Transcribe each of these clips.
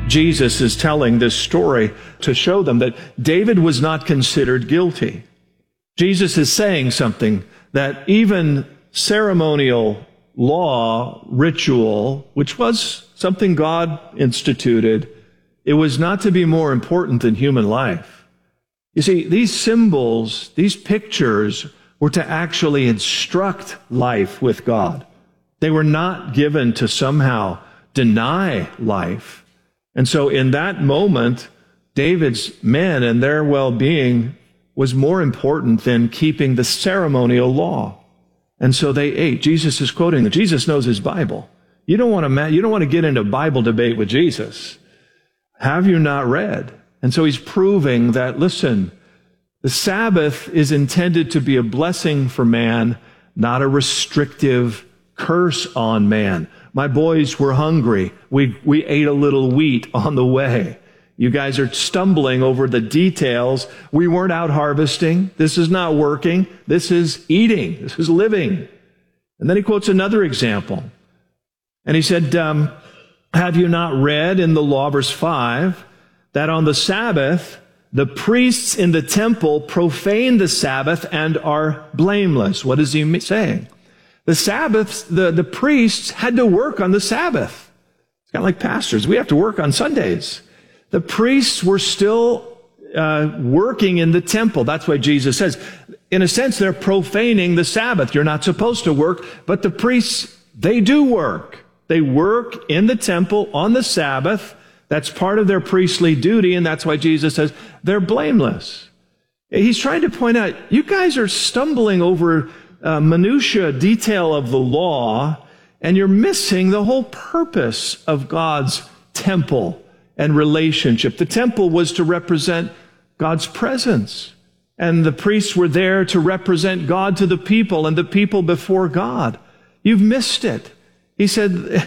Jesus is telling this story to show them that David was not considered guilty. Jesus is saying something that even ceremonial law, ritual, which was something God instituted, it was not to be more important than human life. You see, these symbols, these pictures, were to actually instruct life with God. They were not given to somehow deny life. And so in that moment, David's men and their well-being was more important than keeping the ceremonial law. And so they ate. Jesus is quoting them. Jesus knows his Bible. You don't want to get into a Bible debate with Jesus. Have you not read? And so he's proving that, listen, the Sabbath is intended to be a blessing for man, not a restrictive curse on man. My boys were hungry. We ate a little wheat on the way. You guys are stumbling over the details. We weren't out harvesting. This is not working. This is eating. This is living. And then he quotes another example. And he said, have you not read in the law, verse 5, that on the Sabbath, the priests in the temple profane the Sabbath and are blameless? What is he saying? The Sabbath, the priests had to work on the Sabbath. It's kind of like pastors. We have to work on Sundays. The priests were still working in the temple. That's why Jesus says, in a sense, they're profaning the Sabbath. You're not supposed to work, but the priests, they do work. They work in the temple on the Sabbath. That's part of their priestly duty, and that's why Jesus says they're blameless. He's trying to point out, you guys are stumbling over minutia detail of the law, and you're missing the whole purpose of God's temple and relationship. The temple was to represent God's presence, and the priests were there to represent God to the people and the people before God. You've missed it. He said,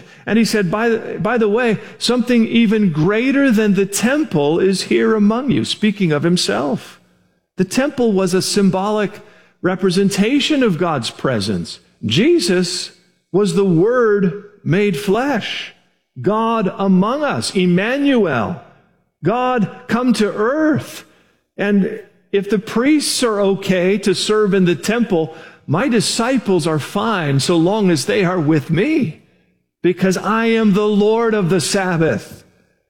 by the way, something even greater than the temple is here among you, speaking of himself. The temple was a symbolic representation of God's presence. Jesus was the Word made flesh. God among us, Emmanuel, God come to earth. And if the priests are okay to serve in the temple, my disciples are fine so long as they are with me, because I am the Lord of the Sabbath.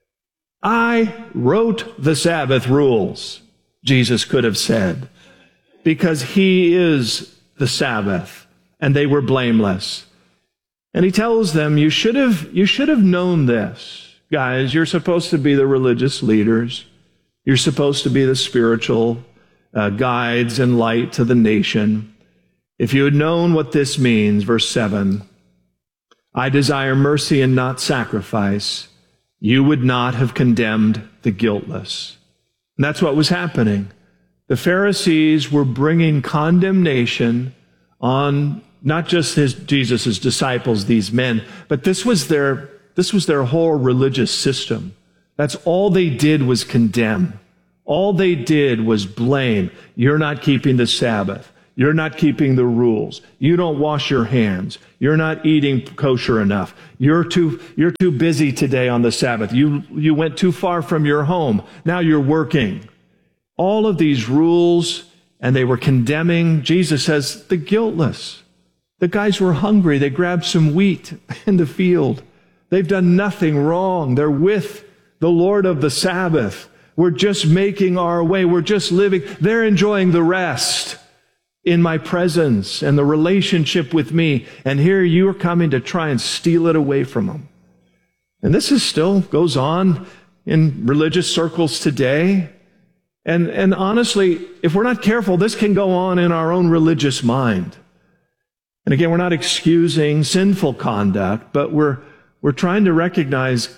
I wrote the Sabbath rules, Jesus could have said, because he is the Sabbath, and they were blameless. And he tells them, you should have known this. Guys, you're supposed to be the religious leaders. You're supposed to be the spiritual guides and light to the nation. If you had known what this means, verse 7, I desire mercy and not sacrifice, you would not have condemned the guiltless. And that's what was happening. The Pharisees were bringing condemnation on not just Jesus' disciples, these men, but this was their whole religious system. That's all they did was condemn. All they did was blame. You're not keeping the Sabbath. You're not keeping the rules. You don't wash your hands. You're not eating kosher enough. You're too busy today on the Sabbath. You went too far from your home. Now you're working. All of these rules, and they were condemning, Jesus says, the guiltless. The guys were hungry. They grabbed some wheat in the field. They've done nothing wrong. They're with the Lord of the Sabbath. We're just making our way. We're just living. They're enjoying the rest in my presence and the relationship with me. And here you are coming to try and steal it away from them. And this still goes on in religious circles today. And honestly, if we're not careful, this can go on in our own religious mind. And again, we're not excusing sinful conduct, but we're trying to recognize,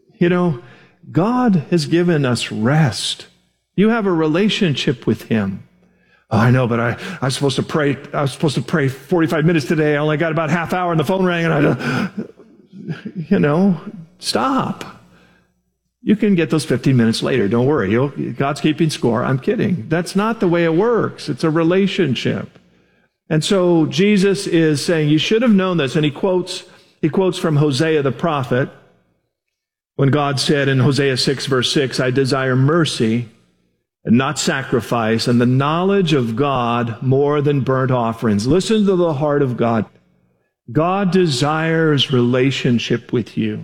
God has given us rest. You have a relationship with him. Oh, I know, but I was supposed to pray. I was supposed to pray 45 minutes today. I only got about half hour and the phone rang and stop. You can get those 15 minutes later. Don't worry. God's keeping score. I'm kidding. That's not the way it works. It's a relationship. And so Jesus is saying, you should have known this. And he quotes from Hosea the prophet, When God said in Hosea 6, verse 6, I desire mercy and not sacrifice, and the knowledge of God more than burnt offerings. Listen to the heart of God. God desires relationship with you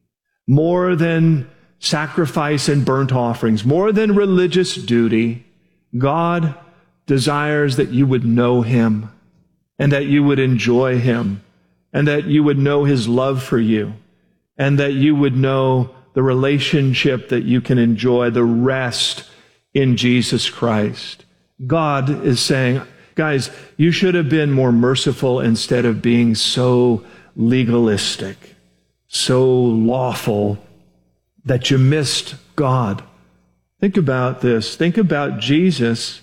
more than sacrifice and burnt offerings, more than religious duty. God desires that you would know Him and that you would enjoy Him and that you would know His love for you and that you would know the relationship that you can enjoy, the rest in Jesus Christ. God is saying, guys, you should have been more merciful instead of being so legalistic, so lawful that you missed God. Think about this. Think about Jesus,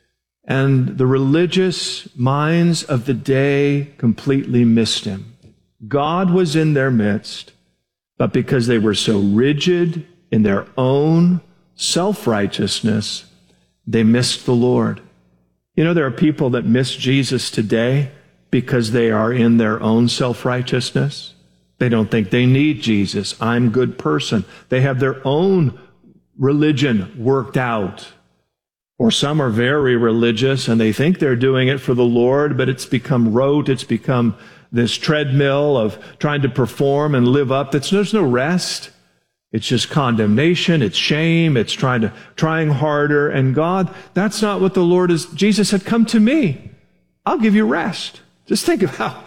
and the religious minds of the day completely missed Him. God was in their midst, but because they were so rigid in their own self-righteousness, they missed the Lord. You know, there are people that miss Jesus today because they are in their own self-righteousness. They don't think they need Jesus. I'm a good person. They have their own religion worked out. Or some are very religious and they think they're doing it for the Lord, but it's become rote. It's become this treadmill of trying to perform and live up. There's no rest. It's just condemnation. It's shame. It's trying harder. And God, that's not what the Lord is. Jesus said, come to me. I'll give you rest. Just think about,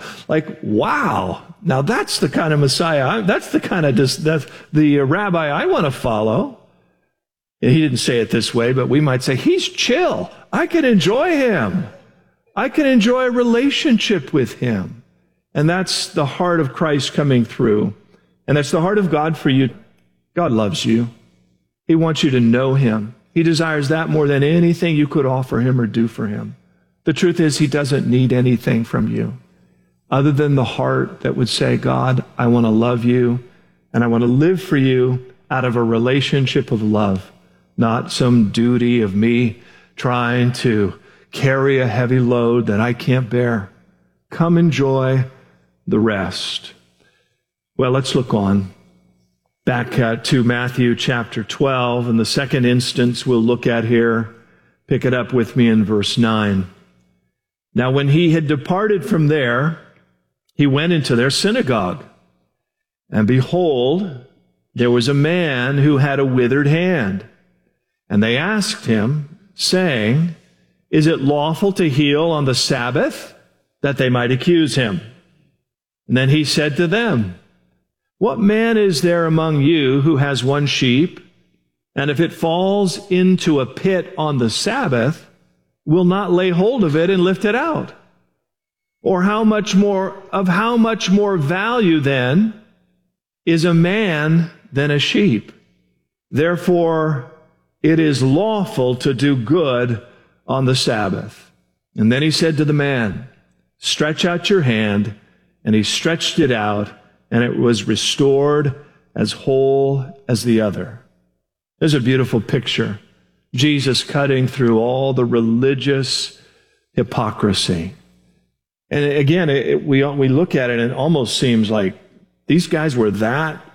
wow. Now that's the kind of Messiah. That's the kind of the rabbi I want to follow. And he didn't say it this way, but we might say, he's chill. I can enjoy him. I can enjoy a relationship with him. And that's the heart of Christ coming through. And that's the heart of God for you. God loves you. He wants you to know him. He desires that more than anything you could offer him or do for him. The truth is, he doesn't need anything from you other than the heart that would say, God, I want to love you and I want to live for you out of a relationship of love, not some duty of me trying to carry a heavy load that I can't bear. Come enjoy the rest. Well, let's look on. Back to Matthew chapter 12, and the second instance we'll look at here. Pick it up with me in verse 9. Now when he had departed from there, he went into their synagogue. And behold, there was a man who had a withered hand. And they asked him, saying, is it lawful to heal on the Sabbath? That they might accuse him. And then he said to them, what man is there among you who has one sheep, and if it falls into a pit on the Sabbath, will not lay hold of it and lift it out? Or how much more value then is a man than a sheep? Therefore, it is lawful to do good on the Sabbath. And then he said to the man, stretch out your hand. And he stretched it out, and it was restored as whole as the other. There's a beautiful picture. Jesus cutting through all the religious hypocrisy. And again, we look at it and it almost seems like these guys were that